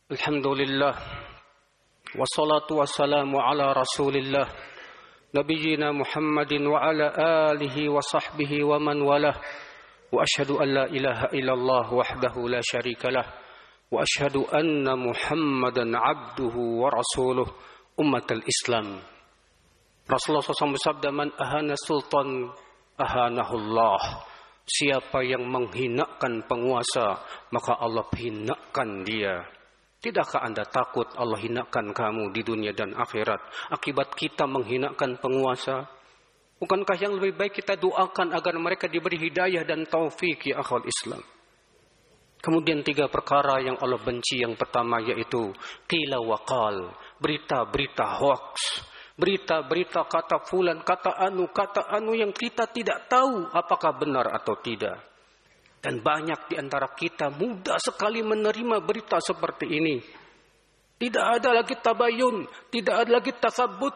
Alhamdulillah, wassalatu wassalamu ala rasulillah, nabiyyina Muhammadin wa ala alihi wa sahbihi wa man walah. Wa ashhadu an la ilaha illallah wahdahu la syarikalah. Wa ashhadu anna Muhammadan abduhu wa rasuluh ummatal Islam. Rasulullah SAW bersabda, man ahana sultan ahanahullah. Siapa yang menghinakan penguasa, maka Allah hinakan dia. Tidakkah Anda takut Allah hinakan kamu di dunia dan akhirat akibat kita menghinakan penguasa? Bukankah yang lebih baik kita doakan agar mereka diberi hidayah dan taufik, ya akhwal Islam? Kemudian 3 perkara yang Allah benci. Yang pertama yaitu qila wa qal, berita-berita hoax, berita-berita kata fulan, kata anu yang kita tidak tahu apakah benar atau tidak. Dan banyak di antara kita mudah sekali menerima berita seperti ini. Tidak ada lagi tabayun, tidak ada lagi tasabbut.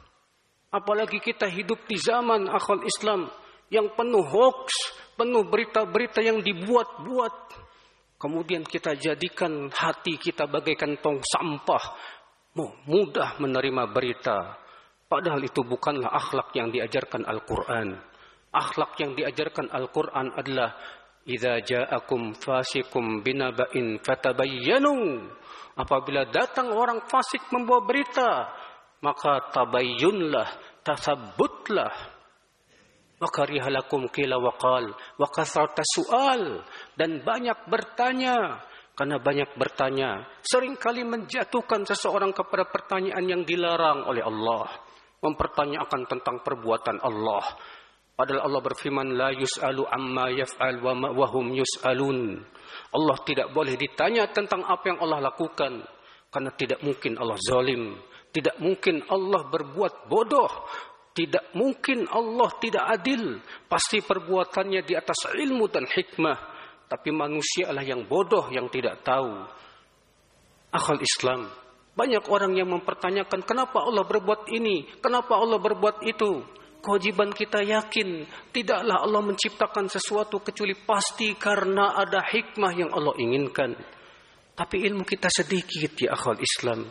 Apalagi kita hidup di zaman akhwal Islam yang penuh hoax, penuh berita-berita yang dibuat-buat. Kemudian kita jadikan hati kita bagaikan tong sampah, mudah menerima berita. Padahal itu bukanlah akhlak yang diajarkan Al-Quran. Akhlak yang diajarkan Al-Quran adalah idza ja'akum fasikum binaba'in fatabayyanu. Apabila datang orang fasik membawa berita, maka tabayyunlah, tasabbutlah. Wa karihalakum qila wa qal wa kasrata su'al, dan banyak bertanya. Karena banyak bertanya seringkali menjatuhkan seseorang kepada pertanyaan yang dilarang oleh Allah, mempertanyakan tentang perbuatan Allah. Padahal Allah berfirman, la yus'alu amma yaf'al wa hum yus'alun. Allah tidak boleh ditanya tentang apa yang Allah lakukan, karena tidak mungkin Allah zalim, tidak mungkin Allah berbuat bodoh, tidak mungkin Allah tidak adil. Pasti perbuatannya di atas ilmu dan hikmah, tapi manusialah yang bodoh, yang tidak tahu. Akhwal Islam, banyak orang yang mempertanyakan kenapa Allah berbuat ini, kenapa Allah berbuat itu. Kewajiban kita yakin tidaklah Allah menciptakan sesuatu kecuali pasti karena ada hikmah yang Allah inginkan. Tapi ilmu kita sedikit, ya akhwal Islam.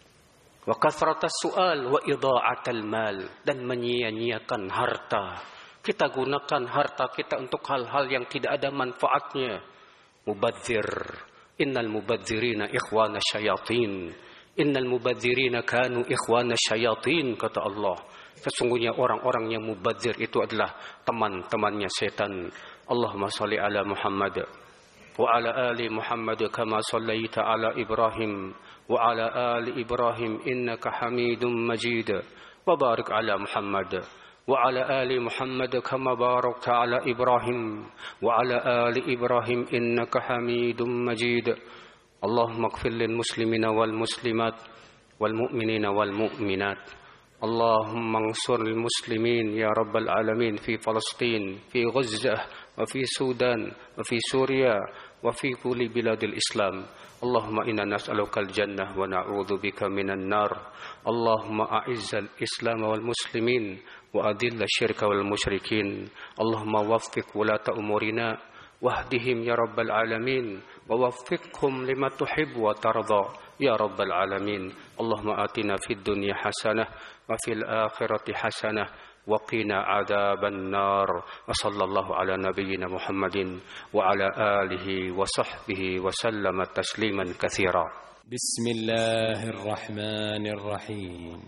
Wa kathratas su'al wa idha'atal mal, dan menyia-nyiakan harta. Kita gunakan harta kita untuk hal-hal yang tidak ada manfaatnya. Mubadzir. Innal mubadzirina ikhwana syayatin. Innal mubadzirina kanu ikhwana syayatin, kata Allah. Sesungguhnya orang-orang yang mubadzir itu adalah teman-temannya setan. Allahumma salli ala Muhammad wa ala ali Muhammad kama sallaita ala Ibrahim wa ala ali Ibrahim innaka Hamidum Majid. Wa barik ala Muhammad wa ala ali Muhammad kama barakta ala Ibrahim wa ala ali Ibrahim innaka Hamidum Majid. Allahumma ighfir lil muslimina wal muslimat wal mu'minina wal mu'minat. Allahumma ansur al-muslimin ya rabbal alamin fi Palestin, fi Gaza, wa fi Sudan, wa fi Suria, wa fi kulli biladil Islam. Allahumma inna nas'aluka al-jannah wa na'udzu bika minan nar. Allahumma a'izzal Islam wal muslimin wa adilla syirka wal musyrikin. Allahumma waffiq wulata umurina wahdihim ya rabbal alamin wa waffiqhum lima tuhibbu wa tarda ya rabbal alamin. Allahumma atina fid dunya hasanah wa fil akhirati hasanah wa qina adzaban nar. Wa sallallahu ala nabiyyina Muhammadin wa ala alihi wa sahbihi wa sallama tasliman katsira. Bismillahirrahmanirrahim.